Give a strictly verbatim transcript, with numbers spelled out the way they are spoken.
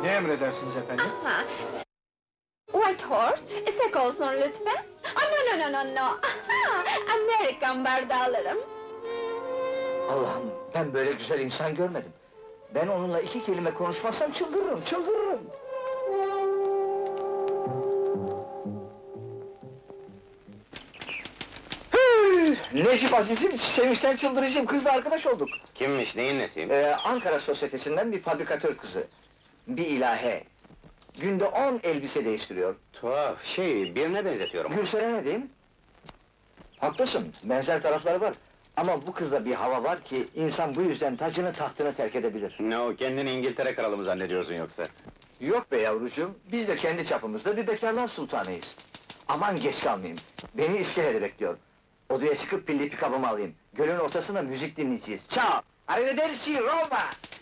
Ne emredersiniz efendim? Aha! White horse, sek olsun lütfen. Ah, no, no, no, no, no! Aha! Amerikan bardağı alırım. Allah'ım, ben böyle güzel insan görmedim. Ben onunla iki kelime konuşmazsam çıldırırım, çıldırırım! Hıh! Necip Aziz'im, sevinçten çıldıracağım, kızla arkadaş olduk. Kimmiş, neyin nesiyim? Ee, Ankara Sosyetesi'nden bir fabrikatör kızı. Bir ilahe. Günde on elbise değiştiriyor. Tuhaf, şey, birine benzetiyorum. Gülseren'e ne diyeyim? Haklısın, benzer tarafları var. Ama bu kızda bir hava var ki, insan bu yüzden tacını tahtını terk edebilir. Ne o, kendini İngiltere kralı mı zannediyorsun yoksa? Yok be yavrucuğum, biz de kendi çapımızda bir bekarlar sultanıyız. Aman geç kalmayayım, beni iskelede bekliyor. Odaya çıkıp pilli pikabımı alayım. Gölün ortasında müzik dinleyeceğiz. Ciao! Arrivederci Roma!